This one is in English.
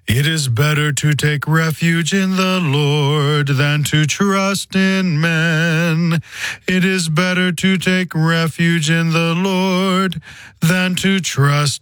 It is better to take refuge in the Lord than to trust in men. It is better to take refuge in the Lord than to trust